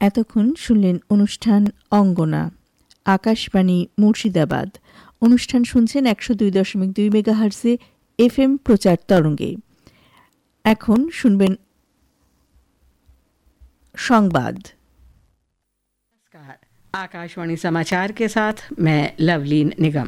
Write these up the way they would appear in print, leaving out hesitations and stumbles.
এতক্ষণ শুনলেন অনুষ্ঠান অঙ্গনা, আকাশবাণী মুর্শিদাবাদ। অনুষ্ঠান শুনছেন 102.2 মেগাহার্টজে FM প্রচার তরঙ্গে। এখন শুনবেন সংবাদ। आकाशवाणी समाचार के साथ मैं लवलीन निगम।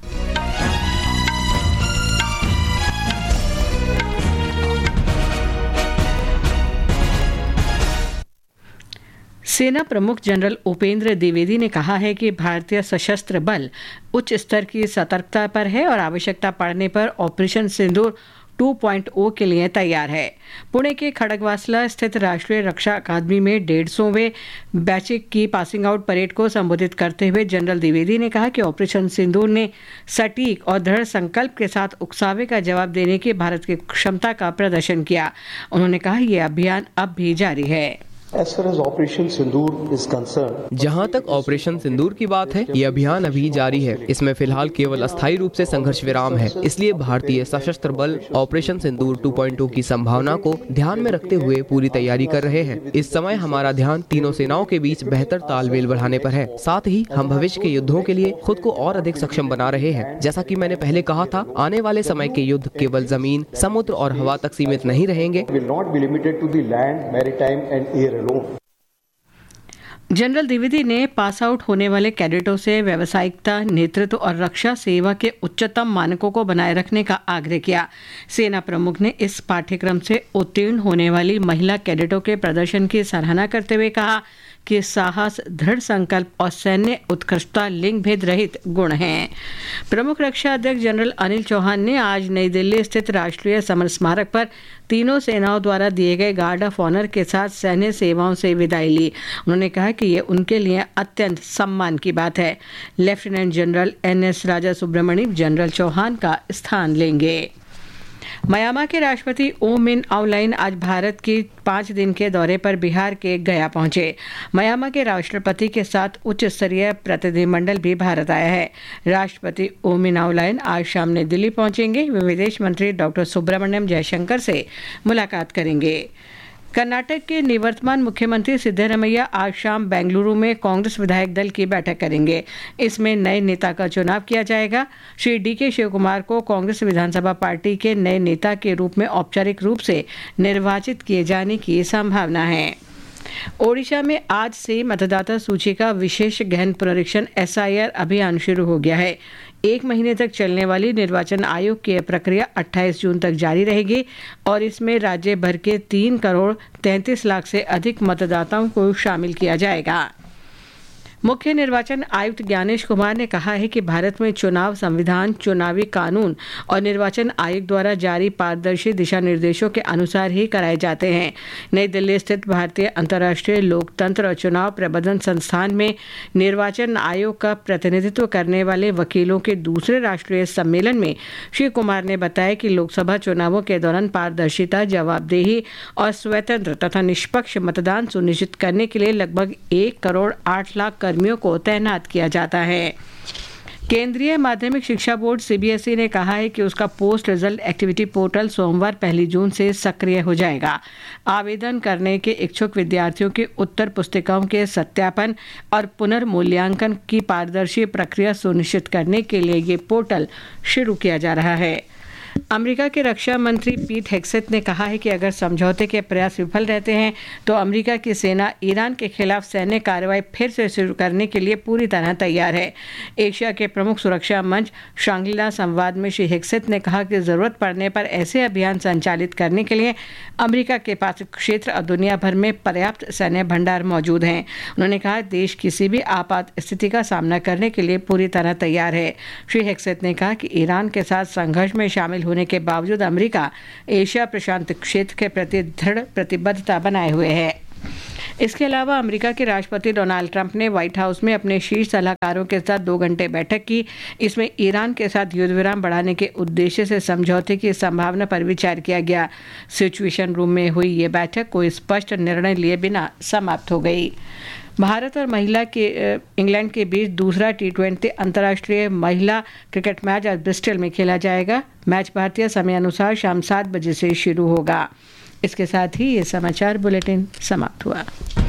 सेना प्रमुख जनरल उपेंद्र द्विवेदी ने कहा है कि भारतीय सशस्त्र बल उच्च स्तर की सतर्कता पर है और आवश्यकता पड़ने पर ऑपरेशन सिंदूर 2.0 के लिए तैयार है। पुणे के खड़गवासला स्थित राष्ट्रीय रक्षा अकादमी में 150वें बैचिक की पासिंग आउट परेड को संबोधित करते हुए जनरल द्विवेदी ने कहा कि ऑपरेशन सिंदूर ने सटीक और दृढ़ संकल्प के साथ उकसावे का जवाब देने की भारत की क्षमता का प्रदर्शन किया। उन्होंने कहा यह अभियान अब भी जारी है। जहां तक ऑपरेशन सिंदूर की बात है, ये अभियान अभी जारी है। इसमें फिलहाल केवल अस्थायी रूप से संघर्ष विराम है। इसलिए भारतीय सशस्त्र बल ऑपरेशन सिंदूर 2.0 की संभावना को ध्यान में रखते हुए पूरी तैयारी कर रहे हैं। इस समय हमारा ध्यान तीनों सेनाओं के बीच बेहतर तालमेल बढ़ाने पर है। साथ ही हम भविष्य के युद्धों के लिए खुद को और अधिक सक्षम बना रहे हैं। जैसा कि मैंने पहले कहा था, आने वाले समय के युद्ध केवल जमीन, समुद्र और हवा तक सीमित नहीं रहेंगे। जनरल द्विवेदी ने पास आउट होने वाले कैडेटों से व्यावसायिकता, नेतृत्व और रक्षा सेवा के उच्चतम मानकों को बनाए रखने का आग्रह किया। सेना प्रमुख ने इस पाठ्यक्रम से उत्तीर्ण होने वाली महिला कैडेटों के प्रदर्शन की सराहना करते हुए कहा कि साहस, दृढ़ संकल्प और सैन्य उत्कृष्टता लिंग भेद रहित गुण हैं। प्रमुख रक्षा अध्यक्ष जनरल अनिल चौहान ने आज नई दिल्ली स्थित राष्ट्रीय समर स्मारक पर तीनों सेनाओं द्वारा दिए गए गार्ड ऑफ ऑनर के साथ सैन्य सेवाओं से विदाई ली। उन्होंने कहा कि ये उनके लिए अत्यंत सम्मान की बात है। लेफ्टिनेंट जनरल NS राजा सुब्रमण्यम जनरल चौहान का स्थान लेंगे। म्यांमार के राष्ट्रपति ओ मिन आउलाइन आज भारत के 5 दिन के दौरे पर बिहार के गया पहुंचे। म्यांमार के राष्ट्रपति के साथ उच्च स्तरीय प्रतिनिधिमंडल भी भारत आया है। राष्ट्रपति ओ मिन आउलाइन आज शाम नई दिल्ली पहुंचेंगे। वे विदेश मंत्री डॉक्टर सुब्रमण्यम जयशंकर से मुलाकात करेंगे। कर्नाटक के निवर्तमान मुख्यमंत्री सिद्धरमैया आज शाम बेंगलुरु में कांग्रेस विधायक दल की बैठक करेंगे। इसमें नए नेता का चुनाव किया जाएगा। श्री DK शिवकुमार को कांग्रेस विधानसभा पार्टी के नए नेता के रूप में औपचारिक रूप से निर्वाचित किए जाने की संभावना है। ओडिशा में आज से मतदाता सूची का विशेष गहन पुनरीक्षण SIR अभियान शुरू हो गया है। 1 महीने तक चलने वाली निर्वाचन आयोग की प्रक्रिया 28 जून तक जारी रहेगी और इसमें राज्य भर के 3 करोड़ 33 लाख से अधिक मतदाताओं को शामिल किया जाएगा। मुख्य निर्वाचन आयुक्त ज्ञानेश कुमार ने कहा है कि भारत में चुनाव संविधान, चुनावी कानून और निर्वाचन आयोग द्वारा जारी पारदर्शी दिशा निर्देशों के अनुसार ही कराए जाते हैं। नई दिल्ली स्थित भारतीय अंतर्राष्ट्रीय लोकतंत्र और चुनाव प्रबंधन संस्थान में निर्वाचन आयोग का प्रतिनिधित्व करने वाले वकीलों के दूसरे राष्ट्रीय सम्मेलन में श्री कुमार ने बताया कि लोकसभा चुनावों के दौरान पारदर्शिता, जवाबदेही और स्वतंत्र तथा निष्पक्ष मतदान सुनिश्चित करने के लिए लगभग 1 करोड़ 8 लाख कर्मियों को तैनात किया जाता है। केंद्रीय माध्यमिक शिक्षा बोर्ड CBSE ने कहा है कि उसका पोस्ट रिजल्ट एक्टिविटी पोर्टल सोमवार 1 जून से सक्रिय हो जाएगा। आवेदन करने के इच्छुक विद्यार्थियों की उत्तर पुस्तिकाओं के सत्यापन और पुनर्मूल्यांकन की पारदर्शी प्रक्रिया सुनिश्चित करने के लिए ये पोर्टल शुरू किया जा रहा है। अमेरिका के रक्षा मंत्री पीट हेग्सेथ ने कहा है कि अगर समझौते के प्रयास विफल रहते हैं तो अमेरिका की सेना ईरान के खिलाफ सैन्य कार्रवाई फिर से शुरू करने के लिए पूरी तरह तैयार है। एशिया के प्रमुख सुरक्षा मंच शांग्री-ला संवाद में श्री हेग्सेथ ने कहा कि जरूरत पड़ने पर ऐसे अभियान संचालित करने के लिए अमेरिका के पास क्षेत्र और दुनिया भर में पर्याप्त सैन्य भंडार मौजूद हैं। उन्होंने कहा देश किसी भी आपात स्थिति का सामना करने के लिए पूरी तरह तैयार है। श्री हेग्सेथ ने कहा कि ईरान के साथ संघर्ष में शामिल होने के बावजूद अमेरिका एशिया प्रशांत क्षेत्र के प्रति दृढ़ प्रतिबद्धता बनाए हुए है। इसके अलावा अमेरिका के राष्ट्रपति डोनाल्ड ट्रंप ने व्हाइट हाउस में अपने शीर्ष सलाहकारों के साथ 2 घंटे बैठक की। इसमें ईरान के साथ युद्ध विराम बढ़ाने के उद्देश्य से समझौते की संभावना पर विचार किया गया। सिचुएशन रूम में हुई ये बैठक कोई स्पष्ट निर्णय लिए बिना समाप्त हो गई। भारत और इंग्लैंड के बीच दूसरा T20 अंतर्राष्ट्रीय महिला क्रिकेट मैच आज ब्रिस्टल में खेला जाएगा। मैच भारतीय समय अनुसार शाम 7 बजे से शुरू होगा। इसके साथ ही ये समाचार बुलेटिन समाप्त हुआ।